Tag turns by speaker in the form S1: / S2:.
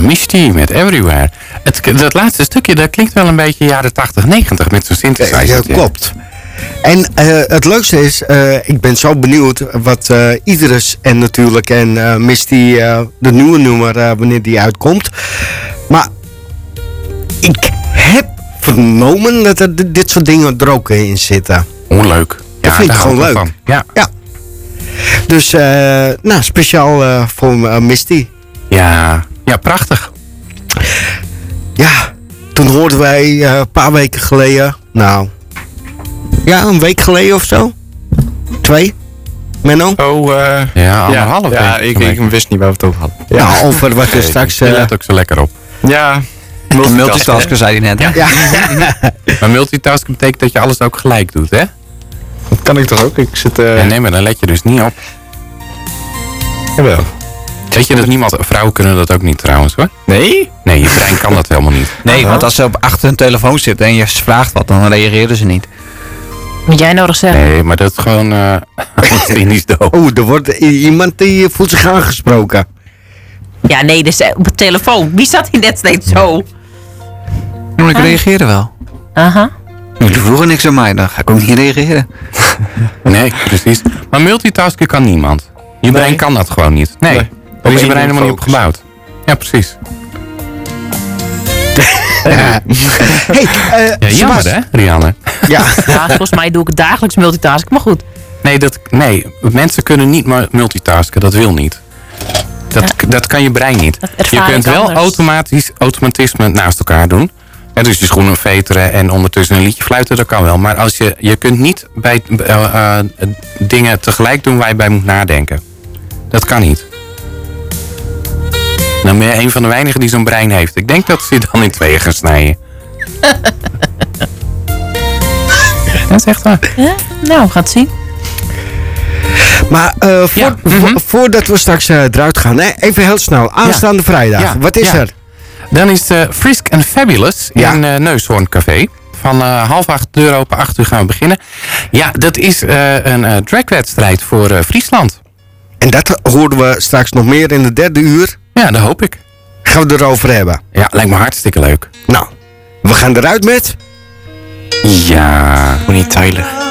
S1: Misty met Everywhere. Dat laatste stukje, dat klinkt wel een beetje jaren 80, 90 met zo'n synthesizer.
S2: Ja, klopt. En het leukste is, ik ben zo benieuwd wat Idris en natuurlijk en Misty, de nieuwe nummer, wanneer die uitkomt. Maar ik heb vernomen dat er dit soort dingen er ook in zitten.
S1: Oh, leuk.
S2: Dat vind ik gewoon leuk.
S1: Van. Ja.
S2: Dus, speciaal voor Misty.
S1: Ja, prachtig.
S2: Ja, toen hoorden wij een paar weken geleden, een week geleden of zo. 2, Menno?
S1: Ja, anderhalf week.
S3: Ja, ik wist niet waar we het over hadden.
S2: Ja, nou, over wat er straks...
S1: Je let ook zo lekker op.
S3: Ja,
S4: multitasken zei hij net. Hè?
S2: Ja.
S1: Maar multitasken betekent dat je alles ook gelijk doet, hè?
S3: dat kan ik toch ook? Ik zit...
S1: Nee, maar dan let je dus niet op.
S3: Jawel.
S1: Weet je dat vrouwen kunnen dat ook niet trouwens, hoor?
S3: Nee?
S1: Nee, je brein kan dat helemaal niet.
S4: Nee, want als ze achter hun telefoon zitten en je vraagt wat, dan reageren ze niet.
S5: Moet jij nodig zeggen?
S1: Nee, maar dat is gewoon cynisch doof.
S2: Er wordt iemand die voelt zich aangesproken.
S5: Ja, nee, dus op de telefoon. Wie zat hier net steeds zo?
S4: Maar ik reageerde wel.
S5: Aha.
S4: Jullie vroegen niks aan mij, dan ga ik ook niet reageren.
S1: Nee, precies. Maar multitasken kan niemand. Je brein kan dat gewoon niet. Nee. Daar is je brein helemaal niet op gebouwd. Ja, precies. Jammer hè, Rianne?
S2: Ja.
S5: Ja, volgens mij doe ik het dagelijks multitasken, maar goed.
S1: Nee, mensen kunnen niet multitasken. Dat wil niet. Dat kan je brein niet. Je kunt wel automatisme naast elkaar doen. Ja, dus je schoenen veteren en ondertussen een liedje fluiten, dat kan wel. Maar als je kunt niet bij dingen tegelijk doen waar je bij moet nadenken. Dat kan niet. Dan ben je een van de weinigen die zo'n brein heeft. Ik denk dat ze je dan in tweeën gaan snijden. Dat is echt waar.
S5: Ja? Nou, gaat zien.
S2: Maar voordat we straks eruit gaan, even heel snel. Aanstaande vrijdag.
S1: Ja.
S2: Wat is er?
S1: Dan is Frisk and Fabulous in Neushoorn Café. Van 7:30 deur open, 8 gaan we beginnen. Ja, dat is een dragwedstrijd voor Friesland.
S2: En dat hoorden we straks nog meer in de 3e uur.
S1: Ja, dat hoop ik.
S2: Gaan we het erover hebben.
S1: Ja, lijkt me hartstikke leuk.
S2: Nou, we gaan eruit met...
S1: Ja.
S3: Bonnie Tyler.